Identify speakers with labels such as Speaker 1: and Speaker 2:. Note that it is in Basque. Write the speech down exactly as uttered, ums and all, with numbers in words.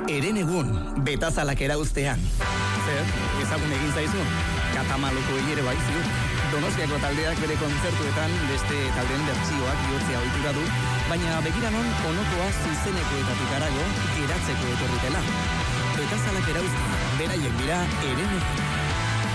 Speaker 1: Eren egun, betazalak erauztean. Zer, ezagun egin zaizun, Katamaloko ere bai ziur. Donostiako taldeak bere kontzertuetan beste taldeen bertsioak bihurtzea ohitura du, baina begiranon onokoa zuzenekoetatik harago geratzeko etorri dela. Betazalak erauztean, beraiek dira Eren egun.